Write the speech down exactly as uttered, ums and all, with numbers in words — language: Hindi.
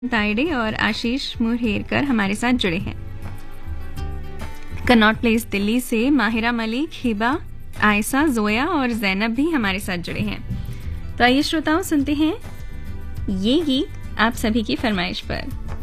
ताइडे और आशीष मुरहेरकर हमारे साथ जुड़े हैं। कनॉट प्लेस दिल्ली से माहिरा मलिक, हिबा, आयसा, जोया और जैनब भी हमारे साथ जुड़े हैं। तो आइए श्रोताओं, सुनते हैं ये गीत आप सभी की फरमाइश पर।